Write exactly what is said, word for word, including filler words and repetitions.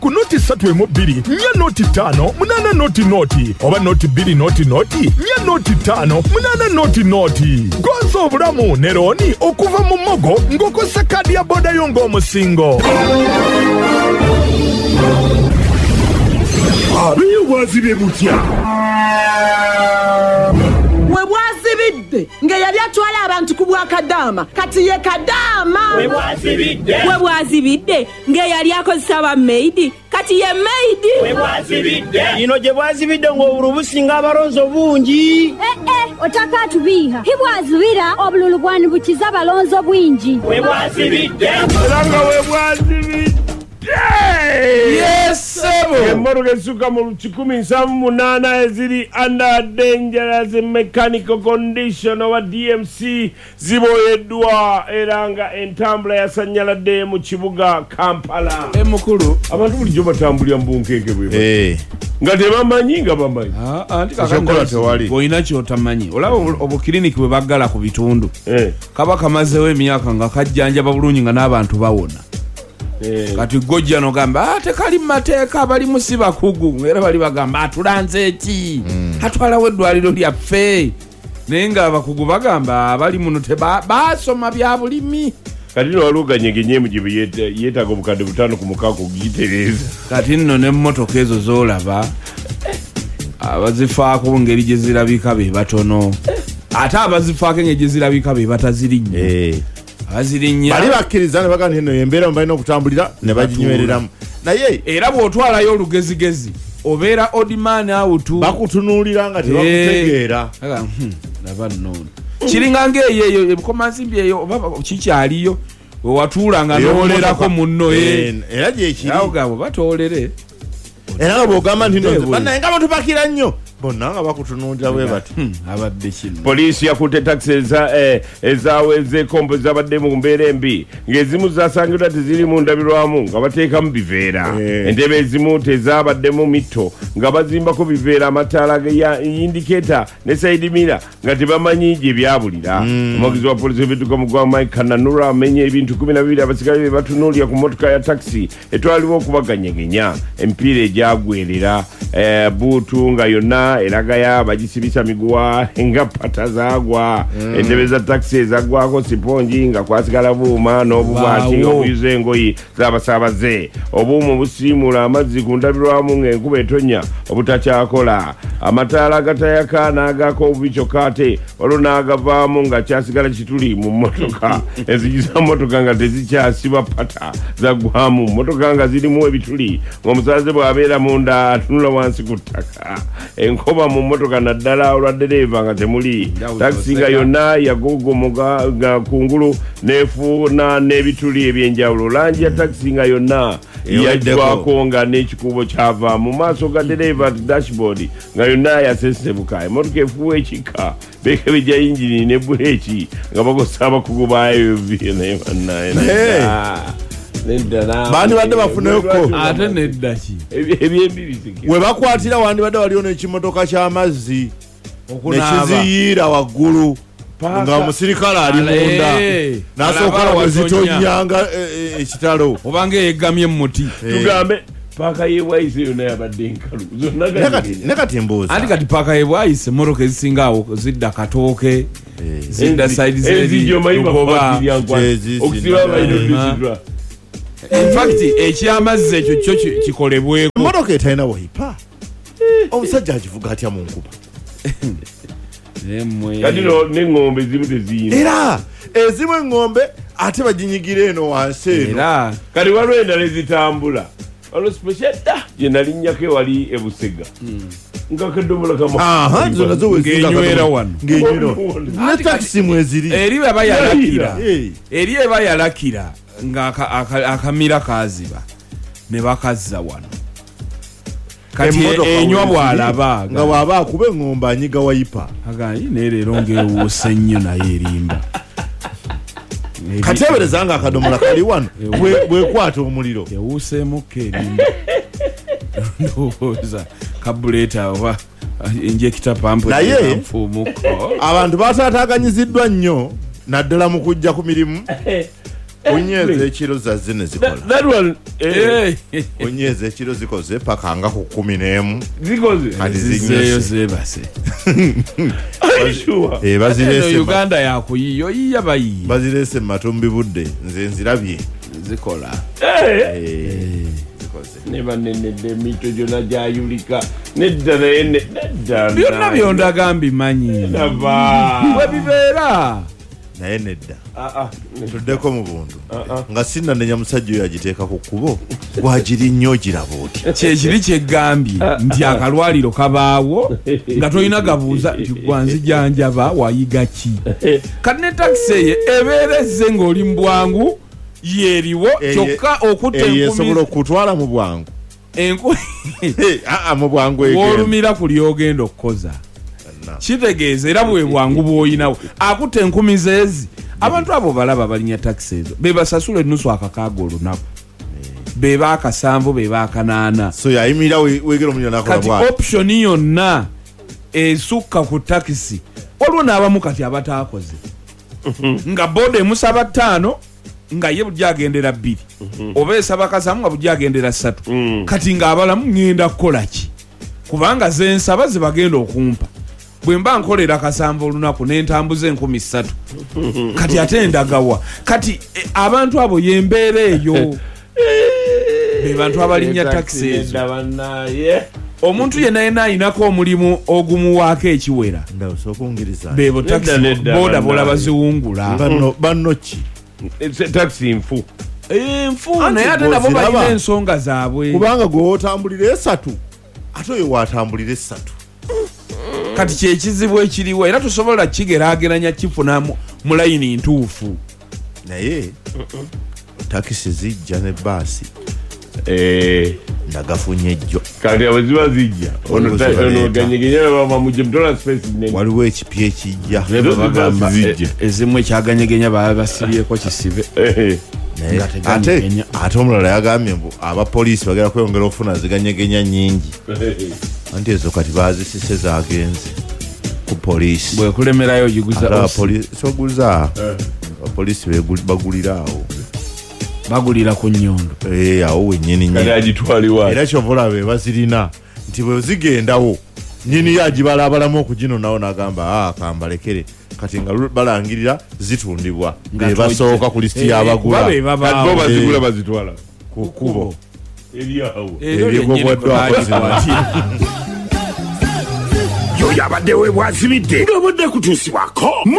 ku noti ssatu emu bbiri nnya noti ttaano munaana noti noti oba noti bbiri noti noti nnya noti ttaano munaana noti noti. Gonza obulamu ne looni okuva mu Mogo ng'okozesa kaadi ya boodayo ng'omusingo. Abiye bwazibye mutya? We bwazibidde nga yali atwala abantu ku Bwakadaama kati ye Kadaama. We bwazibidde we bwazibidde nga yali akozesa ba maidi kati ye maidi. we bwazibidde ino gye bwazibidde ng'obululu businga abalonzo bungi. Eh eh otaka tubiha hibwazibira obululu bwani bukiza balonzo bwingi. we bwazibidde era nga we bwazibidde. Yes sebo Emmotoka esuka mu kikumi nsanvu munaana eziri under dangerous mechanical condition oba D M C ziboyeddwa era nga entambula yasanyaladde mu kibuga Kampala. emukulu Abantu bulijjo batambulira mu bunkenke bwe eh nga tebamanyi nga bamanyi. ah anti Ekyokola tewali. boyina kyotamanyi olaba obukiriniki bwe baggala ku bitundu Eh, kaba kamazeewo emyaka nga kajjanjaba bulungi nga n'abantu bawona. eh. Kati gojja nogamba ah, tekali mu mateeka bali musiba kugu era bali bagamba atulanze eki atwalawo eddwaliro lyaffe naye nga abakugu bagamba abali muno tebasoma bya bulimi. Kati no waliwo ganyegenyemu gye yeetaaga obukadde butaano ku mukaako giyitereeza. Kati nno n'emmotoka ezo z'olaba abazifaako ngeri gye zirabika be batono ate abazifaako engeri gye zirabika be batazirinnyo. Eh. Abazirinya Bali bakkiriza ne bagamba eno yembeera mu balina okutambulira ne baginywereramu. Naye era bw'otwalayo olugezigezi obeera odiman awutu bakutunuulira nga tebakutegeera. Aga, hmm, laba nno kiringa ng'eyo eyo ebikomansimbi eyo oba kikyaliyo we watuulanga n'owolerako munno Eh, era gyekiri. awo gabo batoolere Era nga bw'ogamba nti Ewe. nno bannaye nga batupakira nnyo bonna nga bakutunuulira bwe bati. Hmm, abadde kino Poliisi yakutte takisi eza eh, ezaawezeekombo ezabadde mu mbeera embi ng'ezimu zasangibwa teziri mu ndabirwamu nga bateekamu biveera. Eh. Entebe ezimu tezabaddemu mitto nga bazimbako biveera amataala ya indiketa ne saidi mira nga tebamanyi gye byabulira. Omwagizi wa poliisi w'ebidduka mu ggwanga Mike Kananura amenye ebintu kumi na bibiri abasigaye be batunuulira ku mmotoka ya takisi etwalibwa okubaganyegenya emipiira egyagwerera eh, buutu nga yonna eragaya bagisibisa miguwa nga pata zaagwa. Entebe za takisi ezaggwako siponji nga kwasigala buuma n'obubwati Waawo. obuyuza engoyi z'abasaabaze. Obuuma obusiimula amazzi ku ndabirwamu ng'enkuba etonnya obutakyakola. Amataala agatayaka n'agaako obubi kyokka ate waliwo n'agavaamu nga kyasigala kituli mu mmotoka. Enzigi za mmotoka nga tezikyasiba pata zaggwamu. Mmotoka nga zirimu ebituli ng'omusaaze bw'abeera munda atunula wansi ku ttaka. Enkoba mu mmotoka naddala olwa ddereeva nga temuli. Takisi nga yonna yagogomoga nga kungulu n'efuuna n'ebituli eby'enjawulo. Langi ya takisi nga yonna yaggwako nga n'ekikuubo kyava mu maaso ga ddereeva ati dashboard nga yonna yasesebuka. Emmotoka efuuwa ekika beekebejja yingini ne buleeki nga bakozesa abakugu baayo naye bannaye Bandibadde bafunayoko. ate nedda ki ebyembiri We bakwatira wandibadde waliwo n'ekimotoka ky'amazzi nekiziyiira waggulu nga omusirikale ali munda Ale. n'asooka Alaba wezitonyanga eh, eh, ekitalo. obanga yegamye muti tugambe paaka y'ebwayise yonna yabadde enkalu zonna Ne kati- gazigenda. ne kati mbuuza anti kati paaka yebwayise emmotoka ezisinga awo zidda katooke zidda Enzi- saidi enzigi omanyi lugoba. bakwatira nkwata. Jezi, Okusiba zidda. amayiro Eh. tuzidwa. infact ekyamazzi ekyo kyo ki- kikolebweko emmotoka etalina wayipa omusajja agivuga atya mu nkuba. Emmwe. kati no n'eŋŋombe zimu teziyina. Era ezimu eŋŋombe ate baginyigira eno wansi eno. era kati waliwo endala ezitambula waliwo special da gye nalinnyako ewali ebusega nga kadomola Aha, zo nazo wezinga ng'enywera katono. wano. Ng'enywera. kama Ne takisi mweziri. eri eba yalakira Eh. eri eba yalakira nga aka- aka- akamira kaziba ne bakazza wano kati Emmotoka enywa weeziri, bw'alaba nga bw'aba akuba eŋŋombe anyiga wayipa. aganyi naye leero ng'ewuuse nnyo naye erimba Eri- Kateebereza nga akadomola kali wano bwe- bwekwata omuliro. ewuuseemukka erimba ndowooza kabuleeta oba injekita pampu Naye- nfuumuko Abantu bataataaganyiziddwa nnyo naddala mu kujja ku mirimu Onyeze ekiro zazze ne zikola. That one eh Onyeze ekiro zikoze paka nga ku kumi n'emu. zikoze Kati zizeyo zinyese. zebase sure Eh bazirese. eno Uganda yakuyiyo yiya bayiye Bazirese matumbi budde nze nzirabye. zikola eh neba nene de mito jona jayulika nedda naye nedda byonna byondaga mbimanyi nava bwe bibeera Naye nedda. ah ah Tuddeko mu bundu. Nga sinna nenya musajja oyo agiteeka ku kkubo. Gwagiri nnyo giraba oti. kyekiri kyeggambye nti akalwaliro kabaawo nga tolina gabuuza nti gwanzijanjaba wayiga ki kati ne takisi eyo ebeera ezze ng'oli mu bwangu yeeriwo kyokka okutta eyesobola enkumi okutwala mu bwangu. enku Aa mu bwangu egenda. w'olumira ku lyogenda okukoza kitegeeza era bwe bwangu bw'olinawo akutta enkumi zeezi abantu abo balaba balinya takisi ezo be basasula ennusu akakaaga olunaku be baakasanvu be baakanaana So yayimirira weegera omunywa nakola kati bwati. optioni yonna esukka ku takisi waliwo n'abamu kati abataakoze nga boda emusaba ttaano nga ye bujja agendera bbiri oba esaba kasamu nga bujja agendera ssatu kati ng'abalamu ŋŋenda kukola ki kubanga zensaba ze bagenda okumpa bwe mba nkolera kasanvu olunaku n'entambuza enkumi ssatu kati ate ndagawa kati e, abantu abo yembeera eyo be bantu abalinnya takisi ezo omuntu yenna yenna ayinako omulimu ogumuwaako ekiwera Ndawo sokungiriza. bebo takisi Nedda, nedda, boda nedda. bola baziwungula Banno banno ki? taxi nfu enfu Anti naye ate nabo bw'oziraba. balina ensonga zaabwe Kubanga gwe otambulira esatu. Ate oyo watambulira esatu. kati kyekizibu ekiriwo era tosobola kigeraageranya kifuna mu- mu layini ntuufu Naye takisi zijja ne baasi eh ndagafunye ejjo. kati abo ziba zijja ono Ono ta- ziba ono leeta. ganyegenya baba muje mtola space nene Waliwo ekipya ekijja. Ezo ziba zijja ezimu ekyaganyegenya baba basibyeko kisibe eh Naye nga ate teganyegenya. ate omulala yagambye mbu abapoliisi bagera kweyongera okufuna ziganyegenya nnyingi. Anti ezo kati bazisise zagenze ku poliisi. bwekulemerayo ogiguza Ate osi. abapoliisi soguza abapoliisi begul- bagulira awo. bagulira ku nnyondo Eh awo wennyini kati nyini. agitwaliwa Era kyovula be bazirina nti bwe zigendawo nyini yagibalabalamu okuginonawo n'agamba ah kambalekere kati nga lu- balangirira zitundibwa Nga be basooka ku lisiti Eh, y'abagula kuba be kati bo babaawo bazigula bazitwala ku kkubo. eri awo Eryo Ebigoboddwako lyennyini zino. baali- yoyo abadde we bwazibidde ng'obadde kutuusibwako